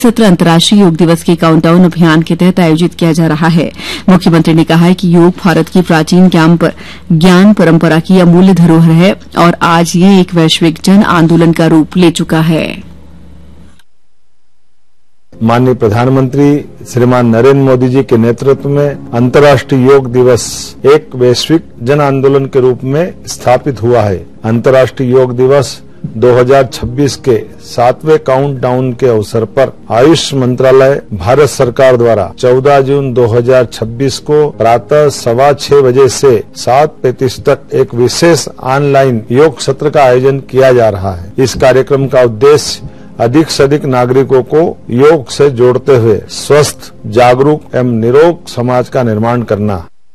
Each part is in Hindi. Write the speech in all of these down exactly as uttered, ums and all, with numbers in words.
सत्र अंतर्राष्ट्रीय योग दिवस के काउंटडाउन अभियान के तहत आयोजित किया जा रहा है। मुख्यमंत्री ने कहा है कि योग भारत की प्राचीन ज्ञान, पर, ज्ञान परंपरा की अमूल्य धरोहर है और आज ये एक वैश्विक जन आंदोलन का रूप ले चुका है। माननीय प्रधानमंत्री श्रीमान नरेंद्र मोदी जी के नेतृत्व में अंतर्राष्ट्रीय योग दिवस एक वैश्विक जन आंदोलन के रूप में स्थापित हुआ है। अंतर्राष्ट्रीय योग दिवस दो हज़ार छब्बीस के सातवें काउंटडाउन के अवसर पर आयुष मंत्रालय भारत सरकार द्वारा चौदह जून दो हज़ार छब्बीस को प्रातः सवा छह बजे से सात पैंतीस तक एक विशेष ऑनलाइन योग सत्र का आयोजन किया जा रहा है। इस कार्यक्रम का उद्देश्य अधिक से अधिक नागरिकों को योग से जोड़ते हुए स्वस्थ, जागरूक एवं निरोग समाज का निर्माण करना।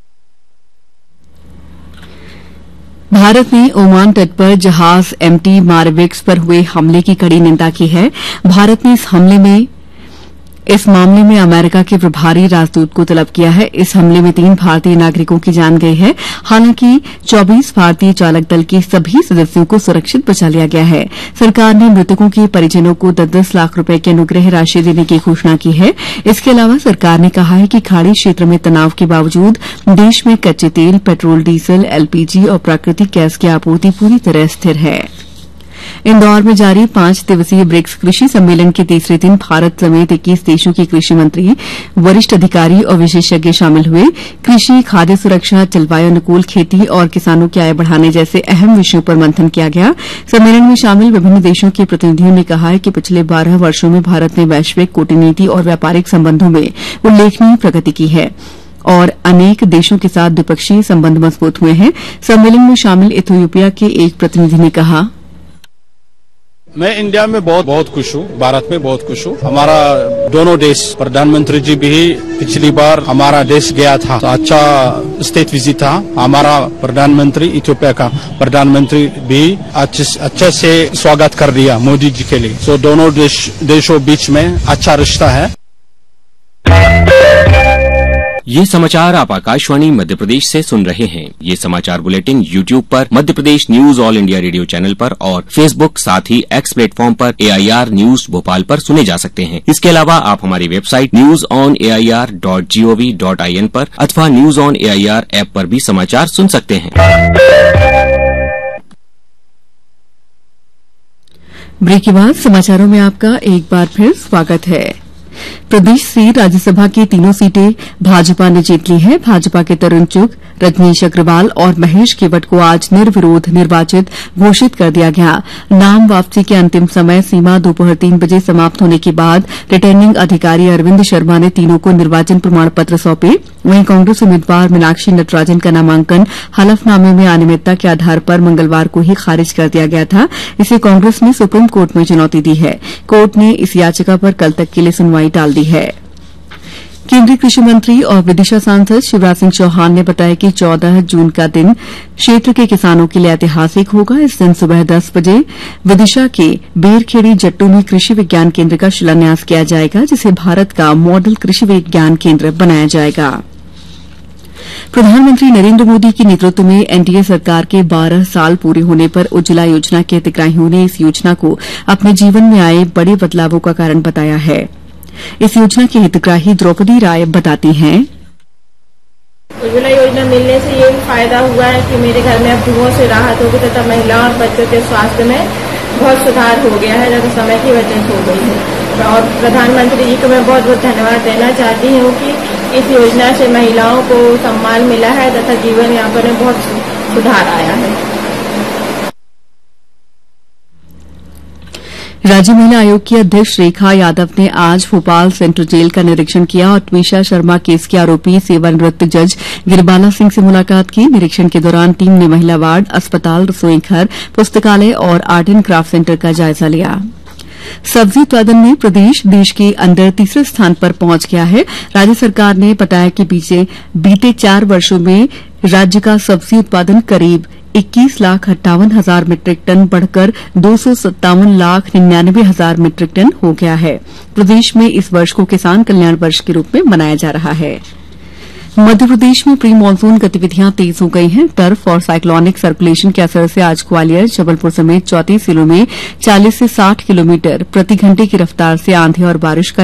भारत ने ओमान तट पर जहाज एमटी मारविक्स पर हुए हमले की कड़ी निंदा की है। भारत ने इस हमले में इस मामले में अमेरिका के प्रभारी राजदूत को तलब किया है। इस हमले में तीन भारतीय नागरिकों की जान गई है। हालांकि चौबीस भारतीय चालक दल के सभी सदस्यों को सुरक्षित बचा लिया गया है। सरकार ने मृतकों के परिजनों को दस दस लाख रुपए की अनुग्रह राशि देने की घोषणा की है। इसके अलावा सरकार ने कहा है कि खाड़ी क्षेत्र में तनाव के बावजूद देश में कच्चे तेल, पेट्रोल, डीजल, एलपीजी और प्राकृतिक गैस की आपूर्ति पूरी तरह स्थिर है। इंदौर में जारी पांच दिवसीय ब्रिक्स कृषि सम्मेलन के तीसरे दिन भारत समेत इक्कीस देशों के कृषि मंत्री, वरिष्ठ अधिकारी और विशेषज्ञ शामिल हुए। कृषि, खाद्य सुरक्षा, जलवायु अनुकूल खेती और किसानों की आय बढ़ाने जैसे अहम विषयों पर मंथन किया गया। सम्मेलन में शामिल विभिन्न देशों के प्रतिनिधियों ने कहा है कि पिछले बारह वर्षों में भारत ने वैश्विक कूटनीति और व्यापारिक संबंधों में उल्लेखनीय प्रगति की है और अनेक देशों के साथ द्विपक्षीय संबंध मजबूत हुए हैं। सम्मेलन में शामिल इथियोपिया के एक प्रतिनिधि ने कहा, मैं इंडिया में बहुत बहुत खुश हूँ, भारत में बहुत खुश हूँ। हमारा दोनों देश प्रधानमंत्री जी भी पिछली बार हमारा देश गया था, तो अच्छा स्टेट विजिट था। हमारा प्रधानमंत्री इथियोपिया का प्रधानमंत्री भी अच्छे अच्छे से स्वागत कर दिया मोदी जी के लिए। तो दोनों देश देशों बीच में अच्छा रिश्ता है। ये समाचार आप आकाशवाणी मध्य प्रदेश से सुन रहे हैं। ये समाचार बुलेटिन यूट्यूब पर Madhya Pradesh news all India radio channel पर और फेसबुक साथ ही एक्स प्लेटफॉर्म पर एआईआर न्यूज भोपाल पर सुने जा सकते हैं। इसके अलावा आप हमारी website news on AIR dot gov dot IN पर अथवा न्यूज ऑन एआईआर ऐप पर भी समाचार सुन सकते हैं। ब्रेक के बाद समाचारों में आपका एक बार फिर स्वागत है। प्रदेश से राज्यसभा की तीनों सीटें भाजपा ने जीत ली है। भाजपा के तरुण चुग, रजनीश अग्रवाल और महेश केवट को आज निर्विरोध निर्वाचित घोषित कर दिया गया। नाम वापसी के अंतिम समय सीमा दोपहर तीन बजे समाप्त होने के बाद रिटर्निंग अधिकारी अरविंद शर्मा ने तीनों को निर्वाचन प्रमाण पत्र सौंपे। वहीं कांग्रेस उम्मीदवार मीनाक्षी नटराजन का नामांकन हलफनामे में अनियमितता के आधार पर मंगलवार को ही खारिज कर दिया गया था। इसे कांग्रेस ने सुप्रीम कोर्ट में चुनौती दी है। कोर्ट ने इस याचिका पर कल तक के लिए सुनवाई टाल दी है। केंद्रीय कृषि मंत्री और विदिशा सांसद शिवराज सिंह चौहान ने बताया कि चौदह जून का दिन क्षेत्र के किसानों के लिए ऐतिहासिक होगा। इस दिन सुबह दस बजे विदिशा के बेरखेड़ी जट्टू में कृषि विज्ञान केंद्र का शिलान्यास किया जाएगा, जिसे भारत का मॉडल कृषि विज्ञान केंद्र बनाया जाएगा। प्रधानमंत्री नरेंद्र मोदी के नेतृत्व में एनडीए सरकार के बारह साल पूरे होने पर उज्ज्वला योजना के हितग्राहियों ने इस योजना को अपने जीवन में आए बड़े बदलावों का कारण बताया है। इस योजना की हितग्राही द्रौपदी राय बताती हैं। उज्ज्वला योजना मिलने से ये फायदा हुआ है कि मेरे घर में अब धुओं से राहत होगी तथा महिला और बच्चों के स्वास्थ्य में बहुत सुधार हो गया है, जब समय की बचत हो गई है। और प्रधानमंत्री जी को मैं बहुत बहुत धन्यवाद देना चाहती हूँ कि इस योजना से महिलाओं को सम्मान मिला है तथा जीवन यापन में बहुत सुधार आया है। राज्य महिला आयोग की अध्यक्ष रेखा यादव ने आज भोपाल सेंट्रल जेल का निरीक्षण किया और त्विषा शर्मा केस के आरोपी सेवानिवृत्त जज गिरबाला सिंह से मुलाकात की। निरीक्षण के दौरान टीम ने महिला वार्ड, अस्पताल, रसोई घर, पुस्तकालय और आर्ट एंड क्राफ्ट सेंटर का जायजा लिया। सब्जी उत्पादन में प्रदेश देश के अंदर तीसरे स्थान पर पहुंच गया है। राज्य सरकार ने बताया कि बीते चार वर्षों में राज्य का सब्जी उत्पादन करीब इक्कीस लाख अट्ठावन हजार मीट्रिक टन बढ़कर दो सौ सत्तावन लाख निन्यानवे हजार मीट्रिक टन हो गया है। प्रदेश में इस वर्ष को किसान कल्याण वर्ष के रूप में मनाया जा रहा है। मध्य प्रदेश में प्री मानसून गतिविधियां तेज हो गई हैं। टर्फ और साइक्लोनिक सर्कुलेशन के असर से आज ग्वालियर, जबलपुर समेत चौंतीस जिलों में चालीस से साठ किलोमीटर प्रति घंटे की रफ्तार से आंधी और बारिश का